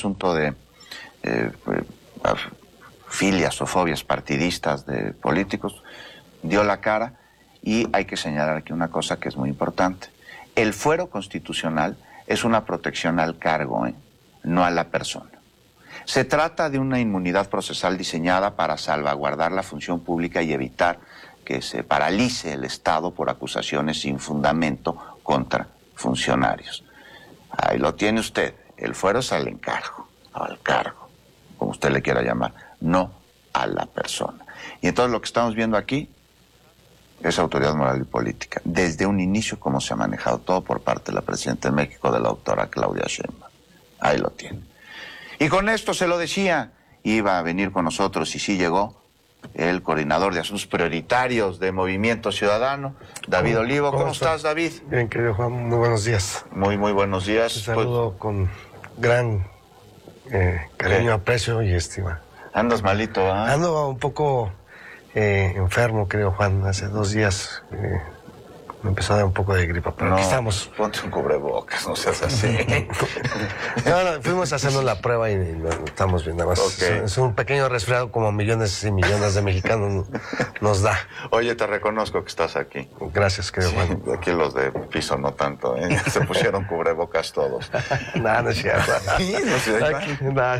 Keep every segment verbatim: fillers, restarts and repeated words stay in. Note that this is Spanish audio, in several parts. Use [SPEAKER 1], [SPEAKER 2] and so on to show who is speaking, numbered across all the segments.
[SPEAKER 1] asunto de eh, filias o fobias partidistas de políticos, dio la cara, y hay que señalar aquí una cosa que es muy importante. El fuero constitucional es una protección al cargo, ¿eh? no a la persona. Se trata de una inmunidad procesal diseñada para salvaguardar la función pública y evitar que se paralice el Estado por acusaciones sin fundamento contra funcionarios. Ahí lo tiene usted. El fuero es al encargo, al cargo, como usted le quiera llamar, no a la persona. Y entonces lo que estamos viendo aquí es autoridad moral y política. Desde un inicio, cómo se ha manejado todo por parte de la presidenta de México, de la doctora Claudia Sheinbaum. Ahí lo tiene. Y con esto se lo decía, iba a venir con nosotros y sí llegó el coordinador de asuntos prioritarios de Movimiento Ciudadano, David Olivo. ¿Cómo, ¿Cómo estás, David?
[SPEAKER 2] Bien, querido Juan, muy buenos días.
[SPEAKER 1] Muy, muy buenos días.
[SPEAKER 2] Te saludo pues, con gran eh, cariño, ¿qué? aprecio y estima.
[SPEAKER 1] ¿Andas malito, ah? ¿eh?
[SPEAKER 2] Ando un poco eh, enfermo, querido Juan. Hace dos días eh, me empezó a dar un poco de gripa, pero
[SPEAKER 1] no,
[SPEAKER 2] aquí estamos.
[SPEAKER 1] Ponte un cubrebocas, no seas así.
[SPEAKER 2] no, no, fuimos haciendo la prueba y, y no, estamos bien, nada más. Okay. Es, es un pequeño resfriado como millones y millones de mexicanos nos da.
[SPEAKER 1] Oye, te reconozco que estás aquí.
[SPEAKER 2] Gracias, querido
[SPEAKER 1] sí,
[SPEAKER 2] Juan.
[SPEAKER 1] Aquí los de piso no tanto, ¿eh? Se pusieron cubrebocas todos.
[SPEAKER 2] Nada, no es cierto.
[SPEAKER 1] Sí, no sé.
[SPEAKER 2] Aquí,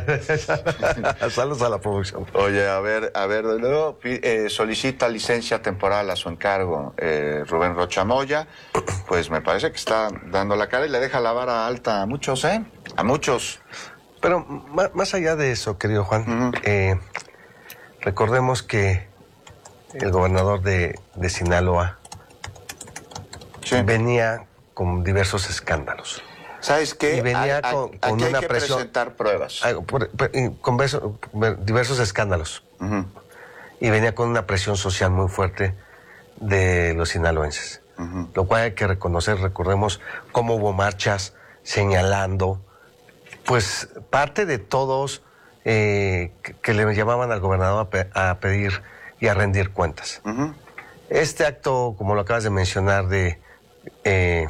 [SPEAKER 2] nada. Saludos a la producción.
[SPEAKER 1] Oye, a ver, a ver, luego eh, solicita licencia temporal a su encargo eh, Rubén Rocha Moya, pues me parece que está dando la cara y le deja la vara alta a muchos, ¿eh? A muchos.
[SPEAKER 2] Pero más allá de eso, querido Juan, uh-huh. eh, recordemos que el gobernador de, de Sinaloa sí. venía con diversos escándalos.
[SPEAKER 1] ¿Sabes qué?
[SPEAKER 2] Y venía
[SPEAKER 1] a, a,
[SPEAKER 2] con, con
[SPEAKER 1] aquí
[SPEAKER 2] una
[SPEAKER 1] hay que
[SPEAKER 2] presión,
[SPEAKER 1] presentar pruebas.
[SPEAKER 2] A, por, por, con beso, diversos escándalos.
[SPEAKER 1] Uh-huh.
[SPEAKER 2] Y venía con una presión social muy fuerte de los sinaloenses. Uh-huh. Lo cual hay que reconocer, recordemos cómo hubo marchas señalando, pues parte de todos eh, que, que le llamaban al gobernador a, pe- a pedir y a rendir cuentas. Uh-huh. Este acto, como lo acabas de mencionar, de, eh,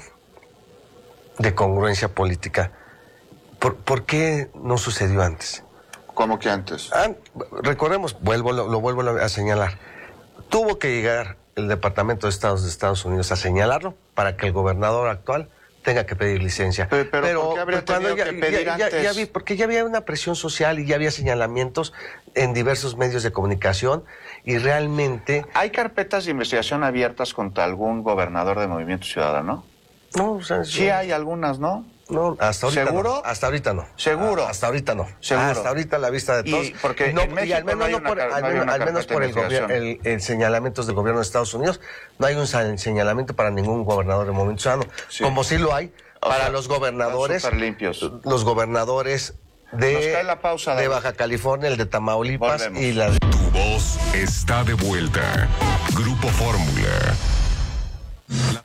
[SPEAKER 2] de congruencia política, ¿por, ¿por qué no sucedió antes?
[SPEAKER 1] ¿Cómo que antes?
[SPEAKER 2] Ah, recordemos, vuelvo, lo, lo vuelvo a señalar, tuvo que llegar el Departamento de Estados de Estados Unidos a señalarlo para que el gobernador actual tenga que pedir licencia.
[SPEAKER 1] Pero, pero, pero ¿por qué habría tenido
[SPEAKER 2] ya,
[SPEAKER 1] que pedir
[SPEAKER 2] ya,
[SPEAKER 1] antes?
[SPEAKER 2] Ya, ya vi, porque ya había una presión social y ya había señalamientos en diversos medios de comunicación y realmente...
[SPEAKER 1] ¿Hay carpetas de investigación abiertas contra algún gobernador de Movimiento Ciudadano?
[SPEAKER 2] No, o sea,
[SPEAKER 1] sí hay algunas, ¿no?
[SPEAKER 2] No, hasta ahorita
[SPEAKER 1] ¿Seguro?
[SPEAKER 2] no. Hasta ahorita no.
[SPEAKER 1] ¿Seguro?
[SPEAKER 2] Ah, hasta ahorita no.
[SPEAKER 1] ¿Seguro?
[SPEAKER 2] Hasta ahorita la vista de todos.
[SPEAKER 1] Y porque
[SPEAKER 2] no,
[SPEAKER 1] en México
[SPEAKER 2] y al menos
[SPEAKER 1] no hay
[SPEAKER 2] no
[SPEAKER 1] una,
[SPEAKER 2] por,
[SPEAKER 1] no
[SPEAKER 2] al
[SPEAKER 1] hay
[SPEAKER 2] menos,
[SPEAKER 1] una
[SPEAKER 2] al menos por el, gobier- el, el señalamientos del gobierno de Estados Unidos, no hay un señalamiento para ningún gobernador de Movimiento Ciudadano, sí. como sí lo hay o para sea, los gobernadores,
[SPEAKER 1] limpios.
[SPEAKER 2] los gobernadores de,
[SPEAKER 1] la pausa,
[SPEAKER 2] de Baja California, el de Tamaulipas. Volvemos. Y la de...
[SPEAKER 3] Tu voz está de vuelta. Grupo Fórmula. La...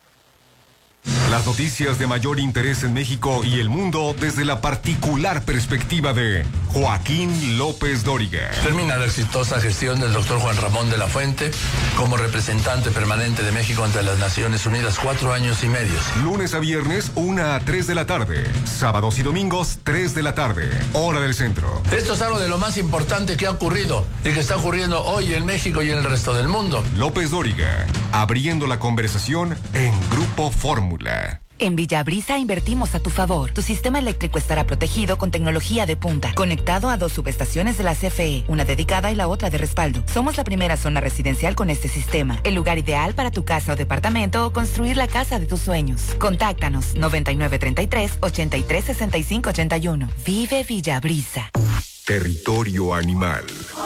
[SPEAKER 3] Las noticias de mayor interés en México y el mundo desde la particular perspectiva de Joaquín López Dóriga.
[SPEAKER 4] Termina la exitosa gestión del doctor Juan Ramón de la Fuente como representante permanente de México ante las Naciones Unidas, cuatro años y medio.
[SPEAKER 3] Lunes a viernes, una a tres de la tarde. Sábados y domingos, tres de la tarde. Hora del centro.
[SPEAKER 4] Esto es algo de lo más importante que ha ocurrido y que está ocurriendo hoy en México y en el resto del mundo.
[SPEAKER 3] López Dóriga, abriendo la conversación en Grupo Fórmula.
[SPEAKER 5] En Villabrisa invertimos a tu favor. Tu sistema eléctrico estará protegido con tecnología de punta, conectado a dos subestaciones de la C F E, una dedicada y la otra de respaldo. Somos la primera zona residencial con este sistema, el lugar ideal para tu casa o departamento o construir la casa de tus sueños. Contáctanos noventa y nueve treinta y tres, ochenta y tres sesenta y cinco ochenta y uno. Vive Villabrisa.
[SPEAKER 3] Territorio animal.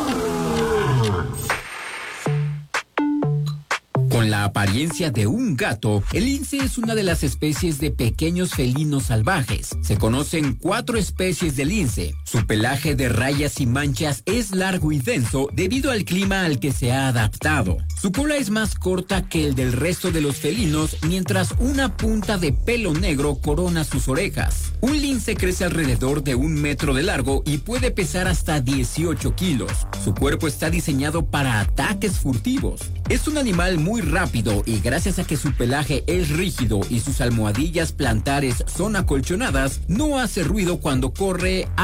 [SPEAKER 6] Con la apariencia de un gato, el lince es una de las especies de pequeños felinos salvajes. Se conocen cuatro especies de lince. Su pelaje de rayas y manchas es largo y denso debido al clima al que se ha adaptado. Su cola es más corta que el del resto de los felinos, mientras una punta de pelo negro corona sus orejas. Un lince crece alrededor de un metro de largo y puede pesar hasta dieciocho kilos. Su cuerpo está diseñado para ataques furtivos. Es un animal muy rápido y gracias a que su pelaje es rígido y sus almohadillas plantares son acolchonadas, no hace ruido cuando corre a